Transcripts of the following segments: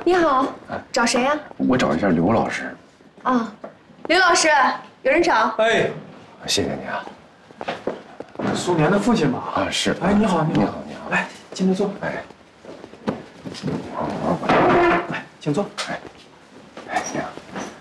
你好，找谁呀？ 我找一下刘老师。 啊，刘老师，有人找。 哎， 谢谢你啊。 苏年的父亲吧？ 啊，是。 哎，你好， 你好。 来，进来坐。 哎。 来，请坐。 哎，你好。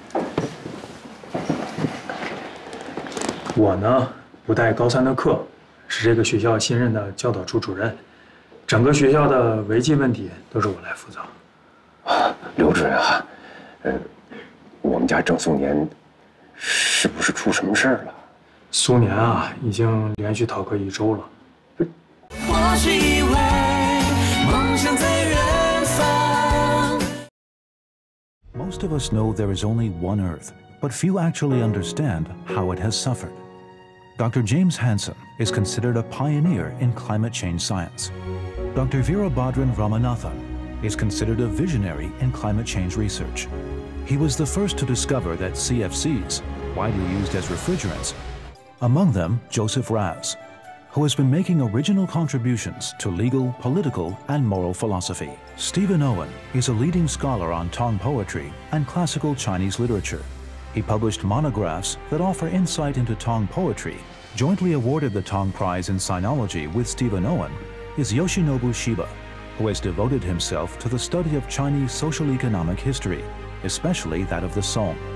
我呢，不带高三的课，是这个学校新任的教导处主任，整个学校的违纪问题都是我来负责。 刘主任啊，我们家郑松年是不是出什么事儿了？ 苏年啊，已经连续逃课1周了。 或许以为梦想在远方。 Most of us know there is only one Earth, but few actually understand how it has suffered. Dr. James Hansen is considered a pioneer in climate change science. Dr. Veerabhadran Ramanathan is considered a visionary in climate change research. He was the first to discover that CFCs, widely used as refrigerants, among them Joseph Raz, who has been making original contributions to legal, political, and moral philosophy. Stephen Owen is a leading scholar on Tong poetry and classical Chinese literature. He published monographs that offer insight into Tong poetry. Jointly awarded the Tong Prize in Sinology with Stephen Owen is Yoshinobu Shiba, who has devoted himself to the study of Chinese social-economic history, especially that of the Song.